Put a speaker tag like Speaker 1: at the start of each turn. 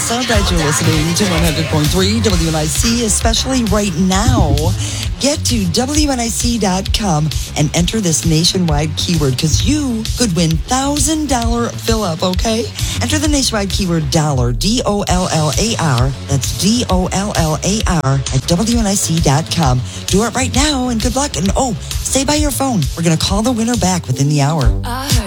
Speaker 1: so glad you're listening to 100.3 WNIC, especially right now. Get to WNIC.com and enter this nationwide keyword because you could win $1,000 fill-up, okay? Enter the nationwide keyword dollar, DOLLAR. That's DOLLAR at WNIC.com. Do it right now and good luck. And stay by your phone. We're going to call the winner back within the hour.
Speaker 2: I heard